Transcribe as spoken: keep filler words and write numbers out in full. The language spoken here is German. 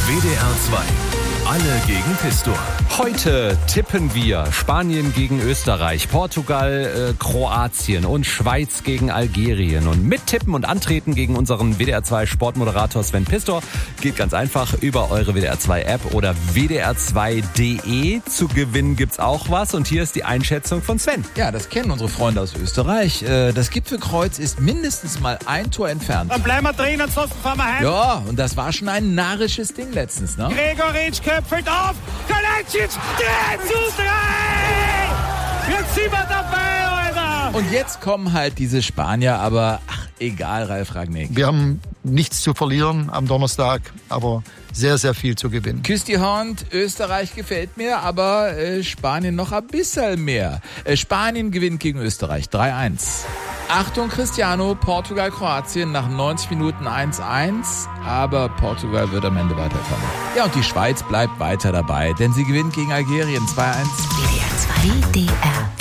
W D R zwei. Alle gegen Pistor. Heute tippen wir Spanien gegen Österreich, Portugal, äh, Kroatien und Schweiz gegen Algerien. Und mittippen und antreten gegen unseren W D R zwei Sportmoderator Sven Pistor geht ganz einfach über eure W D R zwei App oder W D R zwei Punkt de. Zu gewinnen gibt's auch was und hier ist die Einschätzung von Sven. Ja, das kennen unsere Freunde aus Österreich. Das Gipfelkreuz ist mindestens mal ein Tor entfernt. Dann bleiben wir drin, ansonsten fahren wir heim. Ja, und das war schon ein narrisches Ding letztens, ne? Gregoritsch köpfelt auf, Kalajdzic, drei zu drei! Jetzt sind wir dabei, Alter! Und jetzt kommen halt diese Spanier, aber ach, egal, Ralf Rangnick. Wir haben nichts zu verlieren am Donnerstag, aber sehr, sehr viel zu gewinnen. Küss die Hand, Österreich gefällt mir, aber äh, Spanien noch ein bisschen mehr. Äh, Spanien gewinnt gegen Österreich drei eins. Achtung Cristiano, Portugal, Kroatien nach neunzig Minuten eins eins, aber Portugal wird am Ende weiterkommen. Ja, und die Schweiz bleibt weiter dabei, denn sie gewinnt gegen Algerien zwei eins. W D R zwei D R